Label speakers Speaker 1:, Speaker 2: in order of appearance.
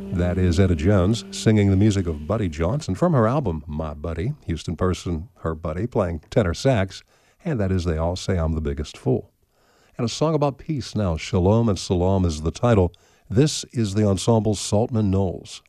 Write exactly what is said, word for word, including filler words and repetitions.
Speaker 1: That is Etta Jones singing the music of Buddy Johnson from her album, My Buddy. Houston Person, her buddy, playing tenor sax. And that is They All Say I'm the Biggest Fool. And a song about peace now. Shalom and Salam is the title. This is the ensemble Saltman Knowles.